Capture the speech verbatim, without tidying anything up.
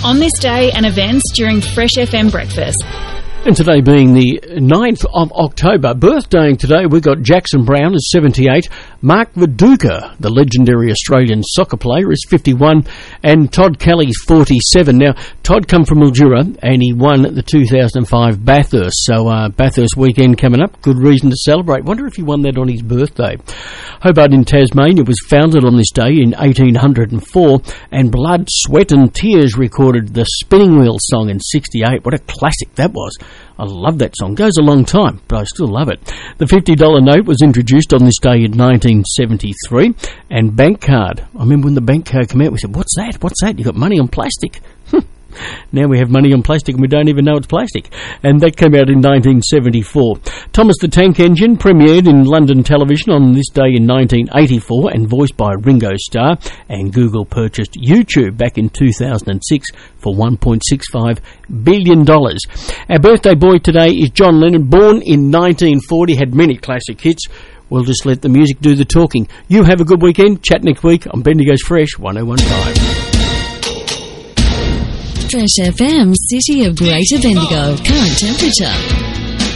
on this day and events during Fresh F M Breakfast. And today being the ninth of October, birthdaying today, we've got Jackson Brown is seventy-eight, Mark Viduka, the legendary Australian soccer player, is fifty-one, and Todd Kelly's forty-seven. Now, Todd come from Mildura, and he won the two thousand five Bathurst, so uh, Bathurst weekend coming up, good reason to celebrate. Wonder if he won that on his birthday. Hobart in Tasmania was founded on this day in eighteen oh four, and Blood, Sweat and Tears recorded the Spinning Wheel song in sixty-eight. What a classic that was. I love that song. Goes a long time, but I still love it. The fifty dollar note was introduced on this day in nineteen seventy-three. And bank card. I remember when the bank card came out, we said, what's that? What's that? You got money on plastic. Now we have money on plastic and we don't even know it's plastic. And that came out in nineteen seventy-four. Thomas the Tank Engine premiered in London television on this day in nineteen eighty-four and voiced by Ringo Starr. And Google purchased YouTube back in two thousand six for one point six five billion dollars. Our birthday boy today is John Lennon, born in nineteen forty, had many classic hits. We'll just let the music do the talking. You have a good weekend. Chat next week on Bendigo's Fresh one oh one point five. Fresh F M, City of Greater Bendigo. Current temperature